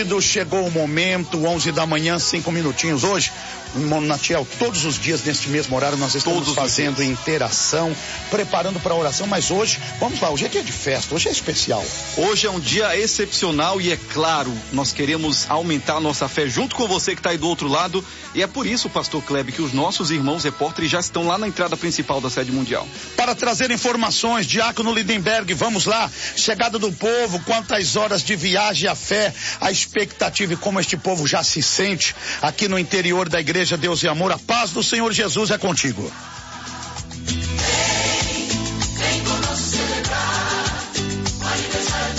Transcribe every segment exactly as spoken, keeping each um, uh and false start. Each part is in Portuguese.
queridos, chegou o momento, onze da manhã, cinco minutinhos hoje. Natiel, todos os dias neste mesmo horário nós estamos todos fazendo interação, preparando para a oração, mas hoje, vamos lá, hoje é dia de festa, hoje é especial. Hoje é um dia excepcional e é claro, nós queremos aumentar a nossa fé junto com você que está aí do outro lado, e é por isso, pastor Kleber, que os nossos irmãos repórteres já estão lá na entrada principal da sede mundial. Para trazer informações, Diácono Lindenberg, vamos lá, chegada do povo, quantas horas de viagem, a fé, a expectativa e como este povo já se sente aqui no interior da igreja Deus e Amor. A paz do Senhor Jesus é contigo. Vem, vem conosco celebrar o aniversário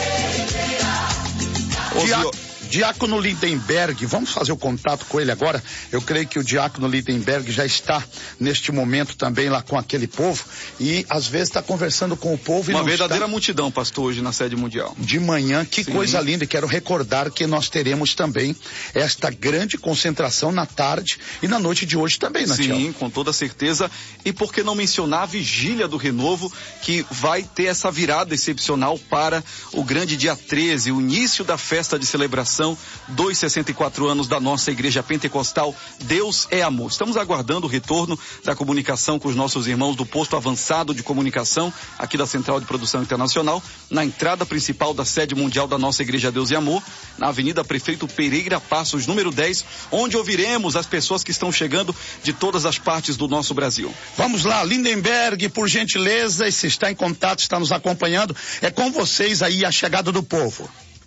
da igreja. Dia... Diácono Lindenberg, vamos fazer o contato com ele agora. Eu creio que o Diácono Lindenberg já está neste momento também lá com aquele povo e às vezes está conversando com o povo. E Uma não verdadeira está... multidão, pastor, hoje na sede mundial. De manhã, que Sim. coisa linda. E quero recordar que nós teremos também esta grande concentração na tarde e na noite de hoje também, Natiel. Sim, com toda certeza. E por que não mencionar a vigília do Renovo, que vai ter essa virada excepcional para o grande dia treze, o início da festa de celebração dos sessenta e quatro anos da nossa igreja pentecostal Deus é Amor. Estamos aguardando o retorno da comunicação com os nossos irmãos do posto avançado de comunicação aqui da Central de Produção Internacional, na entrada principal da sede mundial da nossa igreja Deus é Amor, na Avenida Prefeito Pereira Passos, número dez, onde ouviremos as pessoas que estão chegando de todas as partes do nosso Brasil. Vamos lá, Lindenberg, por gentileza, e se está em contato, está nos acompanhando, é com vocês aí a chegada do povo.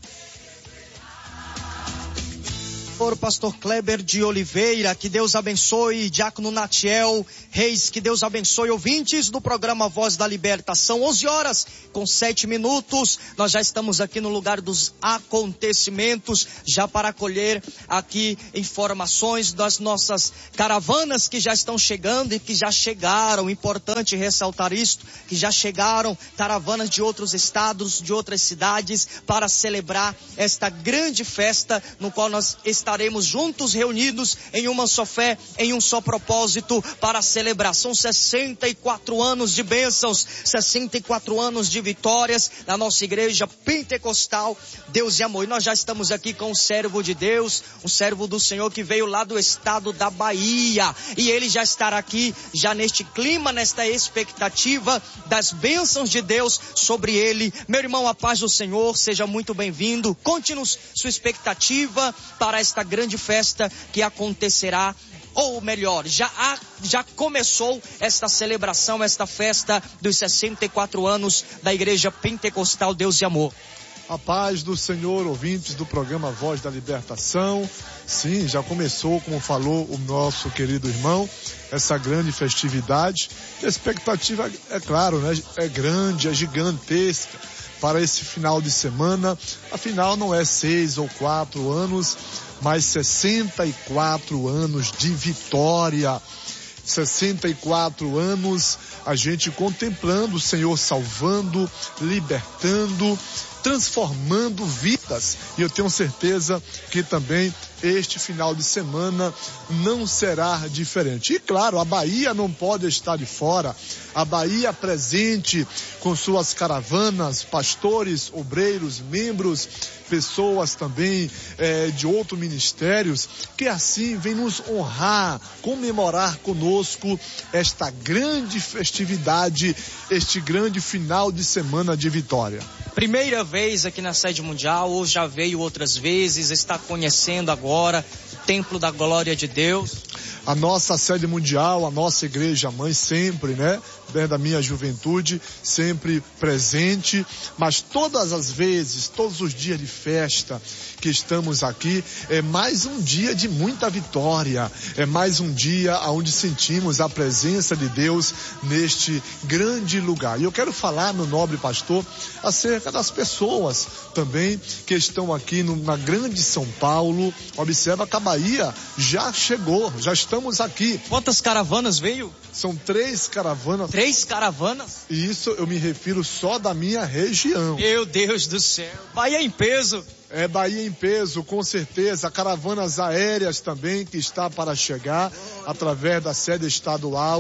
O pastor Kleber de Oliveira, que Deus abençoe, Diácono Natiel Reis, que Deus abençoe, ouvintes do programa Voz da Libertação, onze horas com sete minutos, nós já estamos aqui no lugar dos acontecimentos, já para acolher aqui informações das nossas caravanas que já estão chegando e que já chegaram, importante ressaltar isto, que já chegaram caravanas de outros estados, de outras cidades, para celebrar esta grande festa, no qual nós estamos estaremos juntos, reunidos em uma só fé, em um só propósito para a celebração. sessenta e quatro anos de bênçãos, sessenta e quatro anos de vitórias na nossa igreja pentecostal Deus e Amor. E nós já estamos aqui com um servo de Deus, um servo do Senhor que veio lá do estado da Bahia, e ele já estará aqui, já neste clima, nesta expectativa das bênçãos de Deus sobre ele. Meu irmão, a paz do Senhor, seja muito bem-vindo. Conte-nos sua expectativa para esta grande festa que acontecerá, ou melhor, já, há, já começou esta celebração, esta festa dos sessenta e quatro anos da Igreja Pentecostal Deus e Amor. A paz do Senhor, ouvintes do programa Voz da Libertação. Sim, já começou, como falou o nosso querido irmão, essa grande festividade. A expectativa, é claro, né, é grande, é gigantesca para esse final de semana. Afinal, não é seis ou quatro anos, mas sessenta e quatro anos de vitória. sessenta e quatro anos a gente contemplando o Senhor salvando, libertando, transformando vidas. E eu tenho certeza que também este final de semana não será diferente. E claro, a Bahia não pode estar de fora. A Bahia presente com suas caravanas, pastores, obreiros, membros, pessoas também eh, de outros ministérios, que assim vem nos honrar, comemorar conosco esta grande festividade, este grande final de semana de vitória. Primeira vez aqui na sede mundial, ou já veio outras vezes, está conhecendo agora o Templo da Glória de Deus? A nossa sede mundial, a nossa igreja mãe sempre, né? Desde a minha juventude, sempre presente, mas todas as vezes, todos os dias de festa que estamos aqui, é mais um dia de muita vitória, é mais um dia onde sentimos a presença de Deus neste grande lugar. E eu quero falar, meu nobre pastor, acerca das pessoas também que estão aqui no, na grande São Paulo. Observa que a Bahia já chegou, já estamos aqui. Quantas caravanas veio? São três caravanas. Três caravanas? E isso eu me refiro só da minha região. Meu Deus do céu. Bahia em peso. É Bahia em peso, com certeza. Caravanas aéreas também que está para chegar através da sede estadual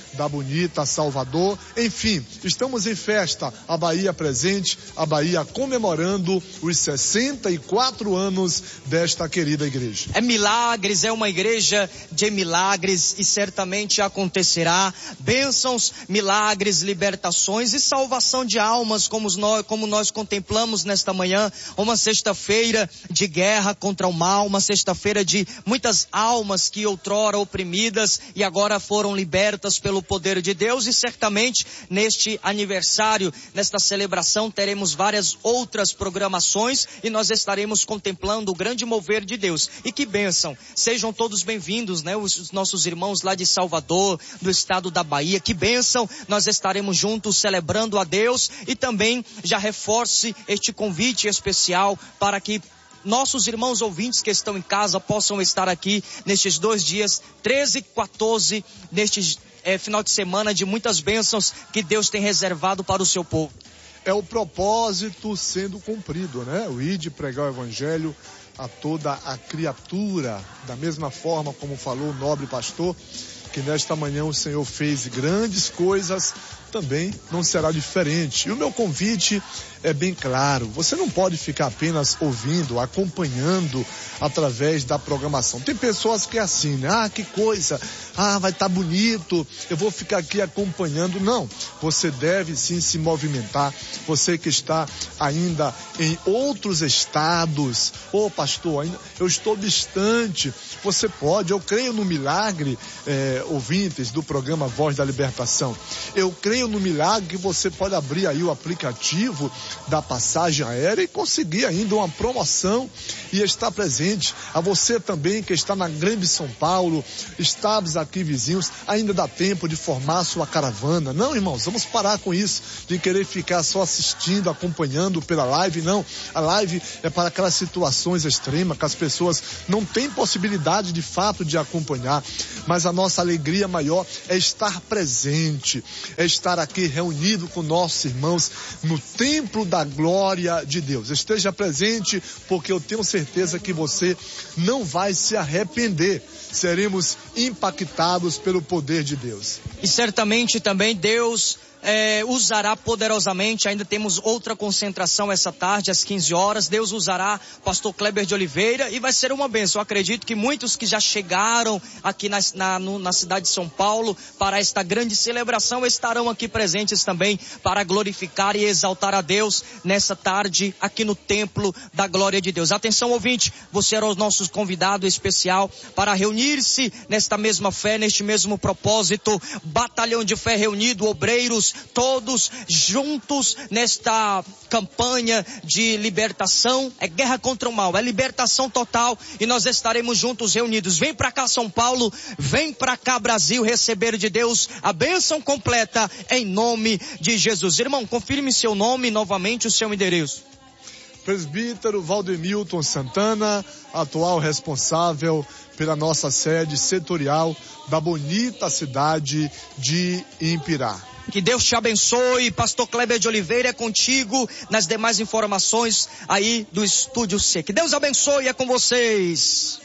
da bonita Salvador. Enfim, estamos em festa, a Bahia presente, a Bahia comemorando os sessenta e quatro anos desta querida igreja. É milagres, é uma igreja de milagres e certamente acontecerá. Bênçãos, milagres, libertações e salvação de almas, como nós, como nós contemplamos nesta manhã. Uma sexta-feira de guerra contra o mal, uma sexta-feira de muitas almas que outrora oprimidas e agora foram libertas pelo poder de Deus. E certamente neste aniversário, nesta celebração, teremos várias outras programações e nós estaremos contemplando o grande mover de Deus. E que bênção! Sejam todos bem-vindos, né? Os, os nossos irmãos lá de Salvador, do estado da Bahia. Que bênção! Nós estaremos juntos celebrando a Deus e também já reforce este convite especial para que nossos irmãos ouvintes que estão em casa possam estar aqui nestes dois dias, treze e quatorze, neste é, final de semana de muitas bênçãos que Deus tem reservado para o seu povo. É o propósito sendo cumprido, né? O ir de pregar o evangelho a toda a criatura, da mesma forma como falou o nobre pastor, que nesta manhã o Senhor fez grandes coisas, também não será diferente. E o meu convite é bem claro, você não pode ficar apenas ouvindo, acompanhando através da programação. Tem pessoas que é assim, né? Ah, que coisa, ah, vai estar bonito, eu vou ficar aqui acompanhando. Não, você deve sim se movimentar. Você que está ainda em outros estados, ô oh, pastor, ainda eu estou distante, você pode, eu creio no milagre, é, ouvintes do programa Voz da Libertação, eu creio no milagre que você pode abrir aí o aplicativo da passagem aérea e conseguir ainda uma promoção e estar presente. A você também que está na Grande São Paulo, estados aqui vizinhos, ainda dá tempo de formar sua caravana. Não, irmãos, vamos parar com isso de querer ficar só assistindo, acompanhando pela live. Não, a live é para aquelas situações extremas que as pessoas não têm possibilidade de fato de acompanhar, mas a nossa alegria maior é estar presente, é estar aqui reunido com nossos irmãos no templo da glória de Deus. Esteja presente, porque eu tenho certeza que você não vai se arrepender. Seremos impactados pelo poder de Deus. E certamente também Deus É, usará poderosamente. Ainda temos outra concentração essa tarde às quinze horas. Deus usará pastor Kleber de Oliveira e vai ser uma bênção. Eu acredito que muitos que já chegaram aqui na, na, no, na cidade de São Paulo para esta grande celebração estarão aqui presentes também para glorificar e exaltar a Deus nessa tarde aqui no templo da glória de Deus. Atenção, ouvinte, você era o nosso convidado especial para reunir-se nesta mesma fé, neste mesmo propósito. Batalhão de fé reunido, obreiros todos juntos nesta campanha de libertação. É guerra contra o mal, é libertação total e nós estaremos juntos reunidos. Vem pra cá São Paulo, vem pra cá Brasil, receber de Deus a bênção completa em nome de Jesus. Irmão, confirme seu nome novamente, o seu endereço. Presbítero Valdemilton Santana, atual responsável pela nossa sede setorial da bonita cidade de Impirá. Que Deus te abençoe. Pastor Kleber de Oliveira é contigo nas demais informações aí do Estúdio C. Que Deus abençoe, é com vocês.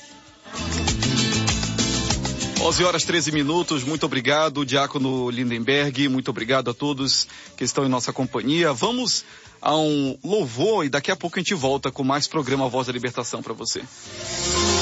onze horas treze minutos, muito obrigado, Diácono Lindenberg, muito obrigado a todos que estão em nossa companhia. Vamos a um louvor e daqui a pouco a gente volta com mais programa Voz da Libertação para você.